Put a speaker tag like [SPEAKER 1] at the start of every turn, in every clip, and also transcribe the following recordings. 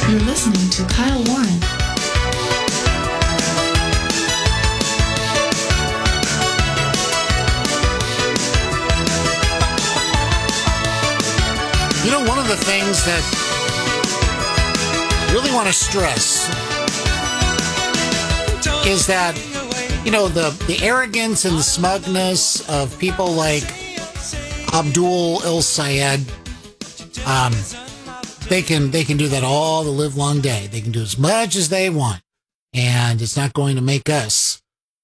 [SPEAKER 1] You're listening to Kyle Warren.
[SPEAKER 2] You know, one of the things that I really want to stress is that, you know, the arrogance and the smugness of people like Abdul El-Sayed, they can do that all the live long day. They can do as much as they want, and it's not going to make us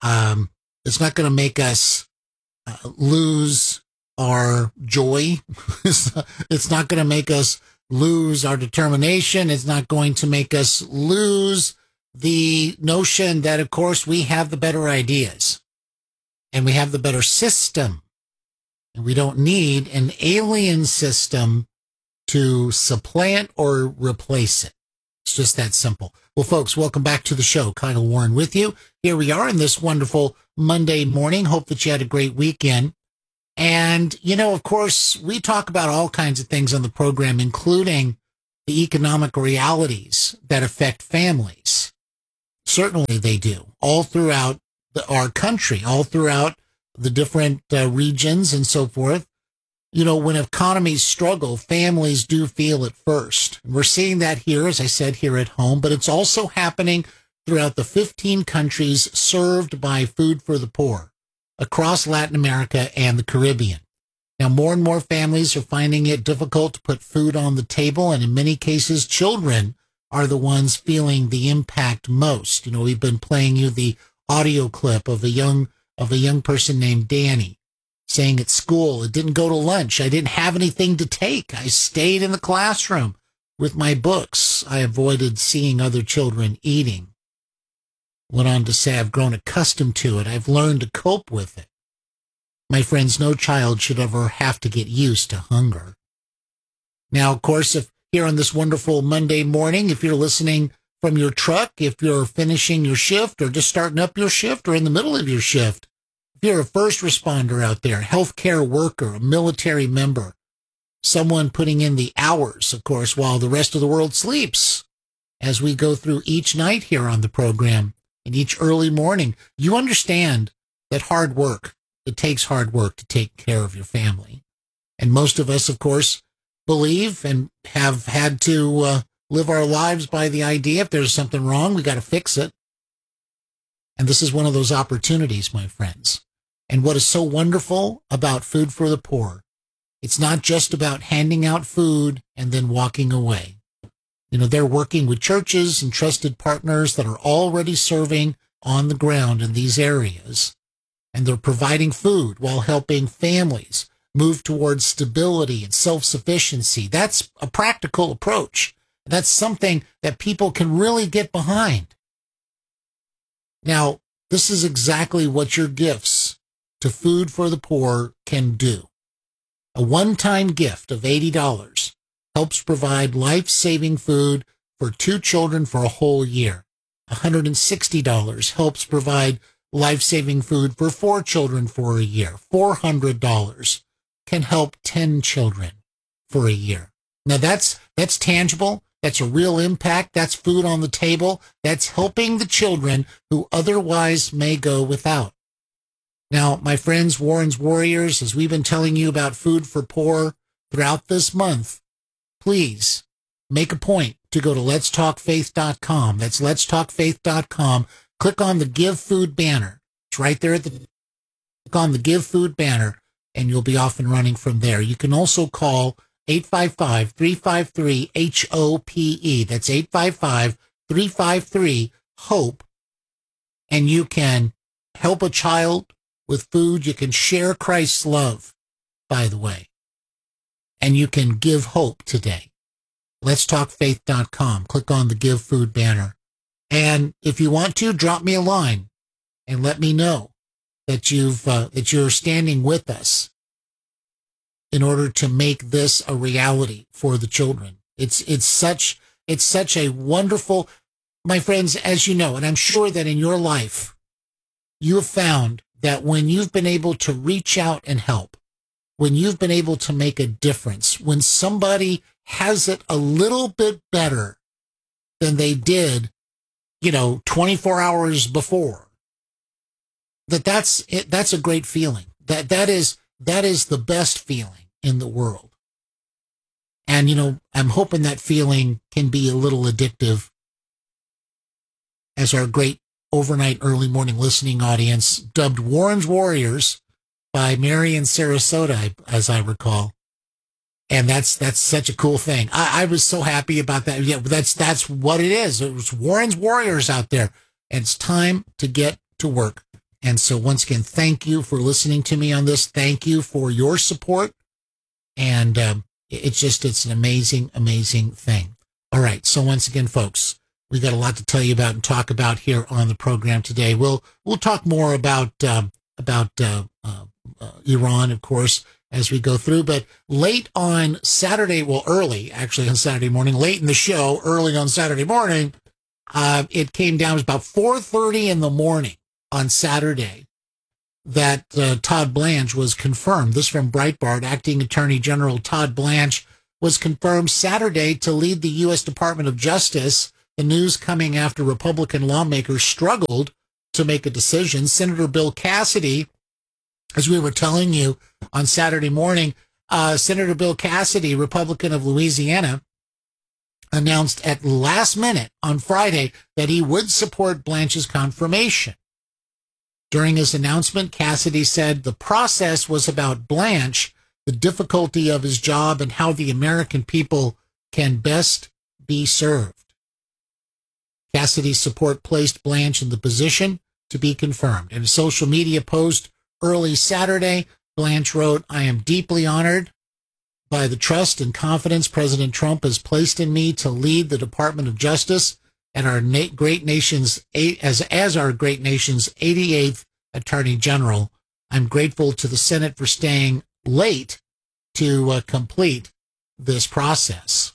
[SPEAKER 2] lose our joy. It's not going to make us lose our determination. It's not going to make us lose the notion that, of course, we have the better ideas and we have the better system, and we don't need an alien system to supplant or replace it. It's just that simple. Well, folks, welcome back to the show. Kyle Warren with you. Here we are in this wonderful Monday morning. Hope that you had a great weekend. And, you know, of course, we talk about all kinds of things on the program, including the economic realities that affect families. Certainly they do, all throughout our country, all throughout the different regions and so forth. You know, when economies struggle, families do feel it first. We're seeing that here, as I said, here at home, but it's also happening throughout the 15 countries served by Food for the Poor across Latin America and the Caribbean. Now, more and more families are finding it difficult to put food on the table, and in many cases, children are the ones feeling the impact most. You know, we've been playing you the audio clip of a young person named Danny saying at school, "It didn't go to lunch. I didn't have anything to take. I stayed in the classroom with my books. I avoided seeing other children eating." Went on to say, "I've grown accustomed to it. I've learned to cope with it." My friends, no child should ever have to get used to hunger. Now, of course, if here on this wonderful Monday morning, if you're listening from your truck, if you're finishing your shift or just starting up your shift or in the middle of your shift, if you're a first responder out there, healthcare worker, a military member, someone putting in the hours, of course, while the rest of the world sleeps, as we go through each night here on the program and each early morning, you understand that hard work, it takes hard work to take care of your family. And most of us, of course, believe and have had to live our lives by the idea if there's something wrong, we got to fix it. And this is one of those opportunities, my friends. And what is so wonderful about Food for the Poor, it's not just about handing out food and then walking away. You know, they're working with churches and trusted partners that are already serving on the ground in these areas. And they're providing food while helping families move towards stability and self-sufficiency. That's a practical approach. That's something that people can really get behind. Now, this is exactly what your gifts to Food for the Poor can do. A one-time gift of $80 helps provide life-saving food for 2 children for a whole year. $160 helps provide life-saving food for 4 children for a year. $400 can help 10 children for a year. Now that's tangible. That's a real impact. That's food on the table. That's helping the children who otherwise may go without. Now, my friends, Warren's Warriors, as we've been telling you about Food for Poor throughout this month, please make a point to go to letstalkfaith.com. That's letstalkfaith.com. Click on the Give Food banner. It's right there at the click on the Give Food banner, and you'll be off and running from there. You can also call 855-353-HOPE. That's 855-353-HOPE. And you can help a child with food. You can share Christ's love, by the way. And you can give hope today. letstalkfaith.com. Click on the Give Food banner. And if you want to, drop me a line and let me know that you're standing with us in order to make this a reality for the children. It's such a wonderful, my friends, as you know, and I'm sure that in your life, you have found that when you've been able to reach out and help, when you've been able to make a difference, when somebody has it a little bit better than they did, 24 hours before. That's a great feeling. That is the best feeling in the world. And, I'm hoping that feeling can be a little addictive as our great overnight early morning listening audience, dubbed Warren's Warriors by Mary in Sarasota, as I recall. And that's such a cool thing. I was so happy about that. Yeah, that's what it is. It was Warren's Warriors out there. And it's time to get to work. And so once again, thank you for listening to me on this. Thank you for your support. And it's an amazing, amazing thing. All right. So once again, folks, we got a lot to tell you about and talk about here on the program today. We'll talk more about Iran, of course, as we go through. But late on Saturday, early actually on Saturday morning, late in the show, early on Saturday morning, it came down. It was about 4:30 in the morning on Saturday that Todd Blanche was confirmed. This from Breitbart. Acting Attorney General Todd Blanche was confirmed Saturday to lead the U.S. Department of Justice. The news coming after Republican lawmakers struggled to make a decision. Senator Bill Cassidy, as we were telling you on Saturday morning, Senator Bill Cassidy, Republican of Louisiana, announced at last minute on Friday that he would support Blanche's confirmation. During his announcement, Cassidy said the process was about Blanche, the difficulty of his job, and how the American people can best be served. Cassidy's support placed Blanche in the position to be confirmed. In a social media post early Saturday, Blanche wrote, "I am deeply honored by the trust and confidence President Trump has placed in me to lead the Department of Justice and our great nation's as our great nation's 88th Attorney General. I'm grateful to the Senate for staying late to complete this process.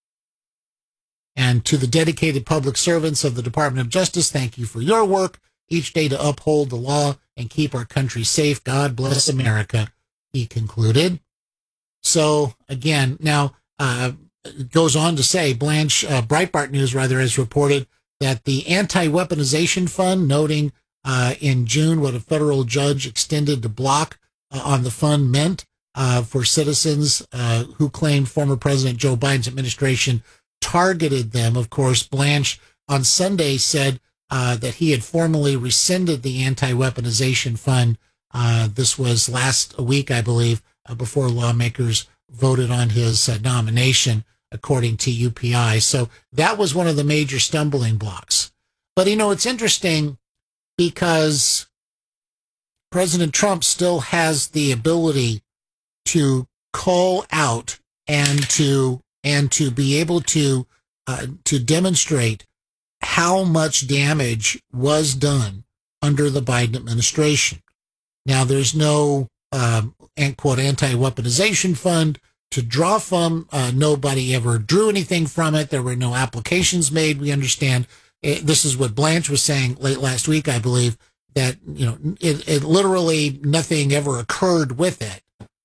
[SPEAKER 2] And to the dedicated public servants of the Department of Justice, thank you for your work each day to uphold the law and keep our country safe. God bless America," he concluded. So again, now it goes on to say, Breitbart News has reported that the Anti-Weaponization Fund, noting in June what a federal judge extended the block on the fund meant for citizens who claimed former President Joe Biden's administration targeted them. Of course, Blanche on Sunday said that he had formally rescinded the Anti-Weaponization Fund. This was last week, I believe, before lawmakers voted on his nomination, according to UPI. So that was one of the major stumbling blocks. But, it's interesting because President Trump still has the ability to call out and to be able to demonstrate how much damage was done under the Biden administration. Now, there's no quote anti-weaponization fund to draw from. Nobody ever drew anything from it. There were no applications made. We understand. This is what Blanche was saying late last week, I believe, that it literally nothing ever occurred with it.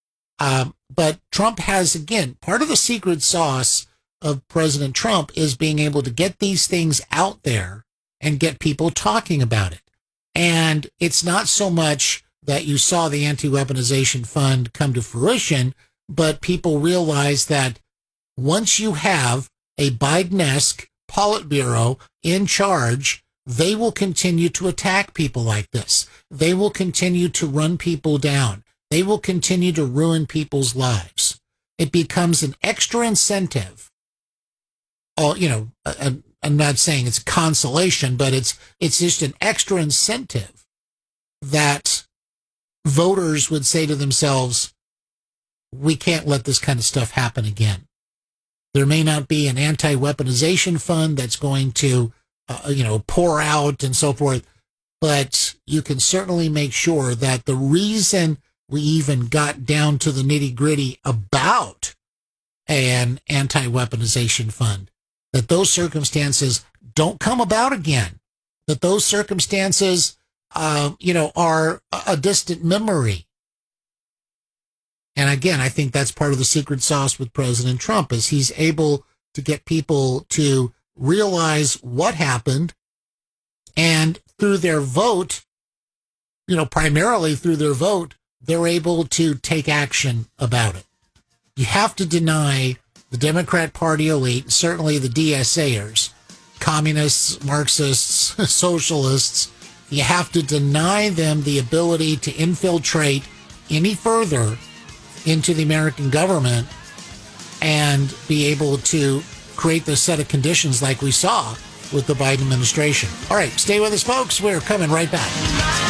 [SPEAKER 2] But Trump has, again, part of the secret sauce of President Trump is being able to get these things out there and get people talking about it. And it's not so much that you saw the Anti-Weaponization Fund come to fruition, but people realize that once you have a Biden-esque Politburo in charge, they will continue to attack people like this. They will continue to run people down. They will continue to ruin people's lives. It becomes an extra incentive. I'm not saying it's consolation, but it's just an extra incentive that voters would say to themselves, we can't let this kind of stuff happen again. There may not be an anti-weaponization fund that's going to, pour out and so forth, but you can certainly make sure that the reason we even got down to the nitty-gritty about an anti-weaponization fund, that those circumstances don't come about again, that those circumstances, are a distant memory. And again, I think that's part of the secret sauce with President Trump, is he's able to get people to realize what happened, and through their vote, primarily through their vote, they're able to take action about it. You have to deny the Democrat Party elite, certainly the DSAers, communists, Marxists, socialists, you have to deny them the ability to infiltrate any further into the American government and be able to create the set of conditions like we saw with the Biden administration. All right, stay with us, folks. We're coming right back.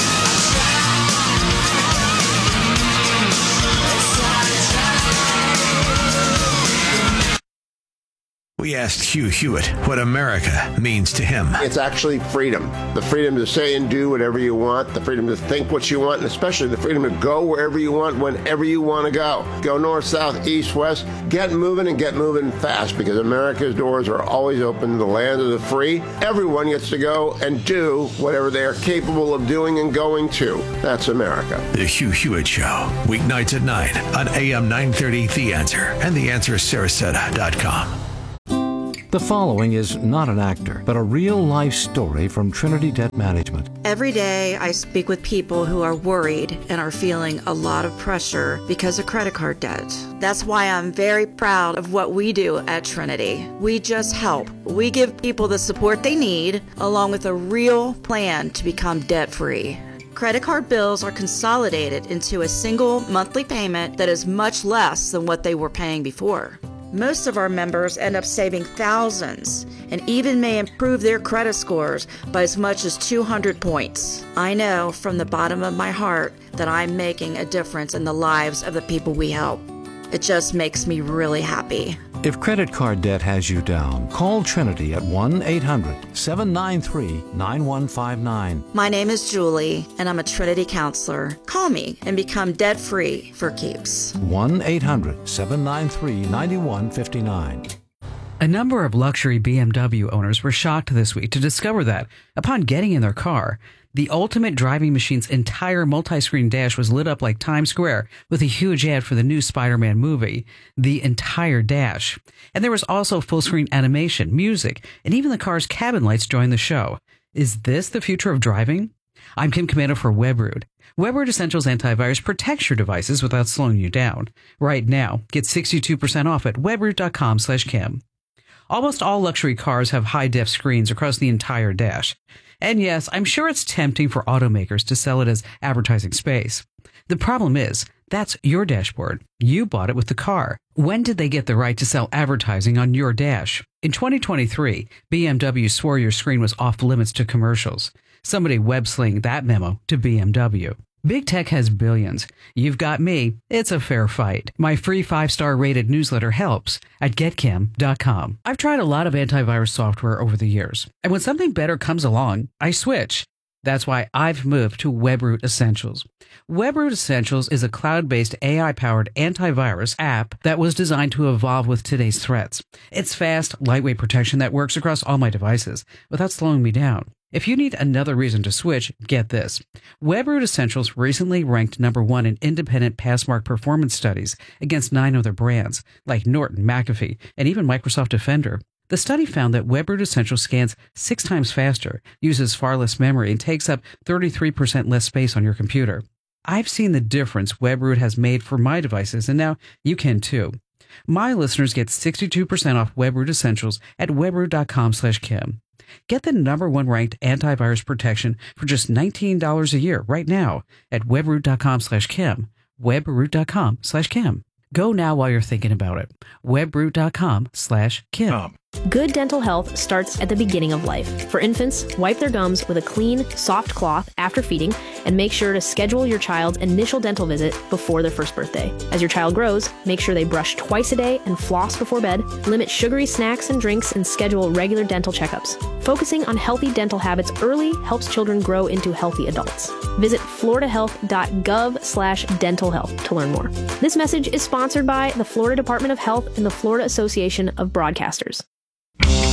[SPEAKER 3] We asked Hugh Hewitt what America means to him.
[SPEAKER 4] It's actually freedom. The freedom to say and do whatever you want, the freedom to think what you want, and especially the freedom to go wherever you want, whenever you want to go. Go north, south, east, west. Get moving and get moving fast, because America's doors are always open. The land of the free. Everyone gets to go and do whatever they are capable of doing and going to. That's America.
[SPEAKER 3] The Hugh Hewitt Show, weeknights at 9 on AM 930 The Answer and theanswersarasota.com.
[SPEAKER 5] The following is not an actor, but a real-life story from Trinity Debt Management.
[SPEAKER 6] Every day I speak with people who are worried and are feeling a lot of pressure because of credit card debt. That's why I'm very proud of what we do at Trinity. We just help. We give people the support they need, along with a real plan to become debt-free. Credit card bills are consolidated into a single monthly payment that is much less than what they were paying before. Most of our members end up saving thousands and even may improve their credit scores by as much as 200 points. I know from the bottom of my heart that I'm making a difference in the lives of the people we help. It just makes me really happy.
[SPEAKER 5] If credit card debt has you down, call Trinity at 1-800-793-9159.
[SPEAKER 6] My name is Julie, and I'm a Trinity counselor. Call me and become debt-free for keeps.
[SPEAKER 5] 1-800-793-9159.
[SPEAKER 7] A number of luxury BMW owners were shocked this week to discover that, upon getting in their car, the ultimate driving machine's entire multi-screen dash was lit up like Times Square with a huge ad for the new Spider-Man movie, the entire dash. And there was also full-screen animation, music, and even the car's cabin lights joined the show. Is this the future of driving? I'm Kim Comando for WebRoot. WebRoot Essentials Antivirus protects your devices without slowing you down. Right now, get 62% off at webroot.com/Kim. Almost all luxury cars have high-def screens across the entire dash. And yes, I'm sure it's tempting for automakers to sell it as advertising space. The problem is, that's your dashboard. You bought it with the car. When did they get the right to sell advertising on your dash? In 2023, BMW swore your screen was off limits to commercials. Somebody web-slinged that memo to BMW. Big Tech has billions. You've got me. It's a fair fight. My free 5-star rated newsletter helps at getkim.com. I've tried a lot of antivirus software over the years, and when something better comes along, I switch. That's why I've moved to WebRoot Essentials. WebRoot Essentials is a cloud-based AI-powered antivirus app that was designed to evolve with today's threats. It's fast, lightweight protection that works across all my devices without slowing me down. If you need another reason to switch, get this. WebRoot Essentials recently ranked #1 in independent Passmark performance studies against 9 other brands, like Norton, McAfee, and even Microsoft Defender. The study found that WebRoot Essentials scans 6 times faster, uses far less memory, and takes up 33% less space on your computer. I've seen the difference WebRoot has made for my devices, and now you can too. My listeners get 62% off WebRoot Essentials at webroot.com/Kim. Get the #1 ranked antivirus protection for just $19 a year right now at webroot.com/Kim. Webroot.com/Kim. Go now while you're thinking about it. Webroot.com/Kim.
[SPEAKER 8] Good dental health starts at the beginning of life. For infants, wipe their gums with a clean, soft cloth after feeding, and make sure to schedule your child's initial dental visit before their first birthday. As your child grows, make sure they brush twice a day and floss before bed, limit sugary snacks and drinks, and schedule regular dental checkups. Focusing on healthy dental habits early helps children grow into healthy adults. Visit floridahealth.gov/dental health to learn more. This message is sponsored by the Florida Department of Health and the Florida Association of Broadcasters.